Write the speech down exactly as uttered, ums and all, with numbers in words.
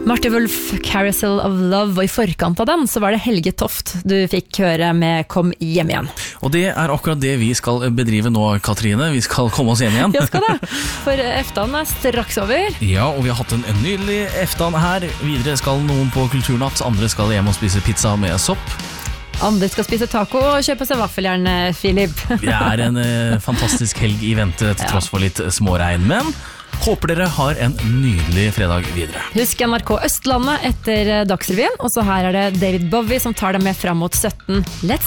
Marty Wolf, Carousel of Love, og i forkant av den så var det Helge Toft du fikk høre med Kom hjem igjen. Og det er akkurat det vi skal bedrive nå, Katrine. Vi skal komme oss hjem igjen. Ja, skal det. For eftan er straks over. Ja, og vi har hatt en nydelig eftan her. Videre skal noen på kulturnatt, andre skal hjem og spise pizza med sopp. Andre skal spise taco og kjøpe seg vaffeljern, Filip. Det er en eh, fantastisk helg i vente til tross for litt småregn, men håper dere har en nydelig fredag videre. Husk N R K Østlandet etter Dagsrevyen, og så her er det David Bowie som tar deg med fram mot sytten. Let's